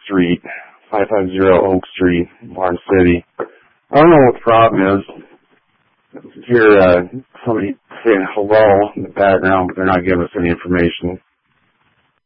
Street, 550 Oak Street, Barn City. I don't know what the problem is. I hear somebody saying hello in the background, but they're not giving us any information.